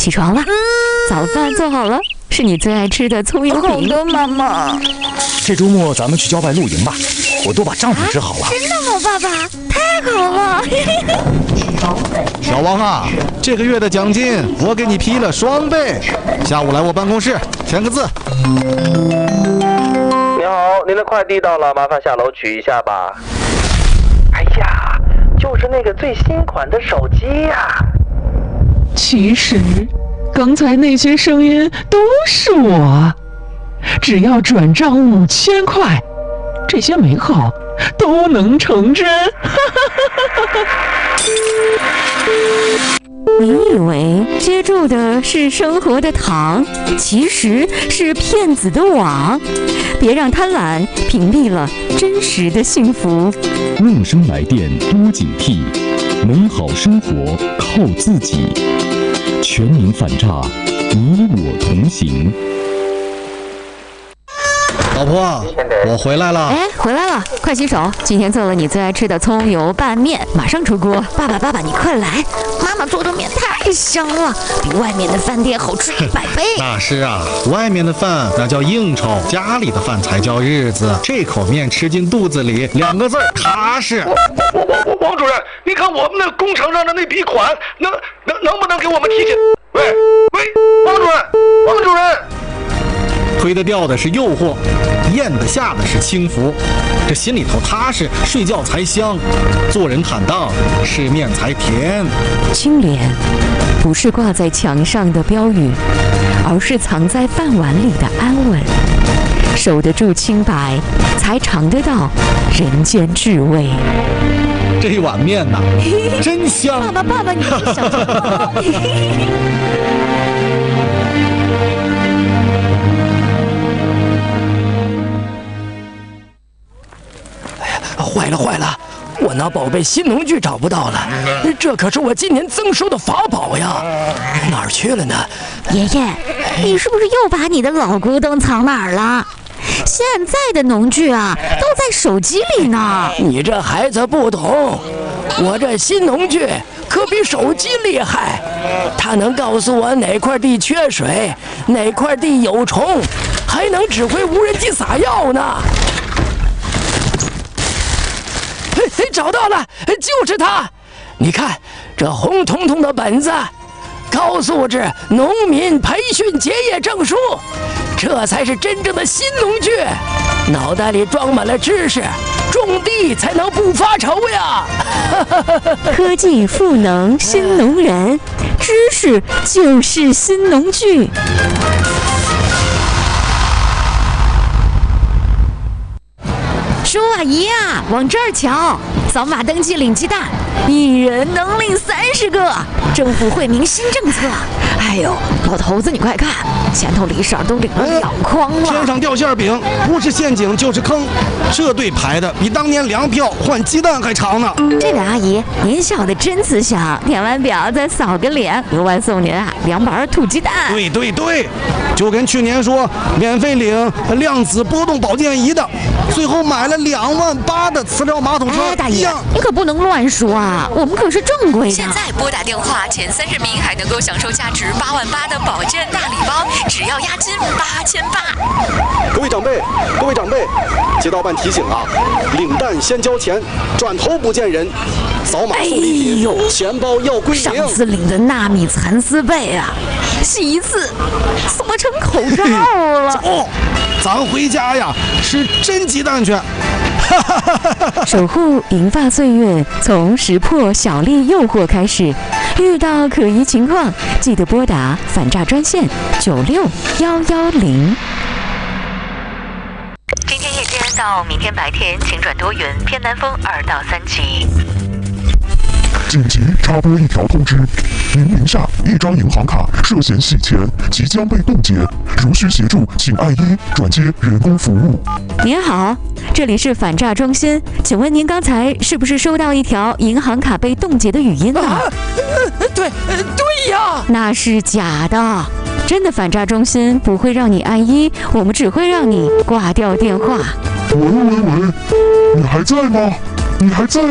起床了，早饭做好了，是你最爱吃的葱油饼。 好的，妈妈。 这周末咱们去郊外露营吧，我都把帐篷支好了。 真的吗，爸爸？太好了！ 小王啊，这个月的奖金我给你批了双倍，下午来我办公室签个字。 你好，您的快递到了，麻烦下楼取一下吧。哎呀，就是那个最新款的手机呀。 其实，刚才那些声音都是我。只要转账5000块，这些美好都能成真。 你以为接住的是生活的糖，其实是骗子的网。别让贪婪屏蔽了真实的幸福。 陌生来电多警惕，美好生活靠自己。全民反诈，你我同行。 老婆，我回来了。 哎，回来了，快洗手。今天做了你最爱吃的葱油拌面，马上出锅。 爸爸，你快来！妈妈做的面太香了，比外面的饭店好吃100倍。 那是啊，外面的饭那叫应酬，家里的饭才叫日子。这口面吃进肚子里，2个字儿踏实。 王主任，你看我们那工程上的那笔款，能不能给我们提前？喂，王主任。 推得掉的是诱惑，咽得下的是轻浮，这心里头踏实，睡觉才香，做人坦荡，吃面才甜。 清廉不是挂在墙上的标语，而是藏在饭碗里的安稳。守得住清白，才尝得到人间至味。 这碗面呐，真香！ 爸爸，你是小钱包。 坏了！我那宝贝新农具找不到了，这可是我今年增收的法宝呀，哪儿去了呢？ 爷爷，你是不是又把你的老古董藏哪儿了？现在的农具啊，都在手机里呢。 你这孩子不懂，我这新农具可比手机厉害，它能告诉我哪块地缺水，哪块地有虫，还能指挥无人机撒药呢。找到了，就是它！你看这红彤彤的本子，高素质农民培训结业证书，这才是真正的新农具。脑袋里装满了知识，种地才能不发愁呀！ 科技赋能新农人，知识就是新农具。 叔啊姨啊，往这儿瞧，扫码登记领鸡蛋，1人能领30个。政府惠民新政策。哎呦，老头子你快看，前头李婶都领了2筐了。 天上掉馅饼，不是陷阱就是坑，这队排的比当年粮票换鸡蛋还长呢。 这位阿姨，您笑得真慈祥，填完表再扫个脸，额外送您2板土鸡蛋。 对，就跟去年说免费领量子波动保健仪的，最后买了28000的磁疗马桶车。 哎，大爷，你可不能乱说啊，我们可是正规的。 现在拨打电话前30名还能够享受价值88000的保健大礼包，只要押金8800。 各位长辈，街道办提醒啊，领蛋先交钱，转头不见人，扫码送礼品，钱包要归零。 上次领的纳米蚕丝被啊，洗一次缩成口罩了。 走，咱回家呀，吃真鸡蛋去。 守护银发岁月，从识破小丽诱惑开始。遇到可疑情况，记得拨打反诈专线96110。今天夜间到明天白天，请转多云，偏南风2到3级。 紧急插播一条通知：您名下一张银行卡涉嫌洗钱，即将被冻结。如需协助，请按1转接人工服务。 您好，这里是反诈中心，请问您刚才是不是收到一条银行卡被冻结的语音呢？ 对呀， 那是假的。真的反诈中心不会让你按1，我们只会让你挂掉电话。 喂，你还在吗？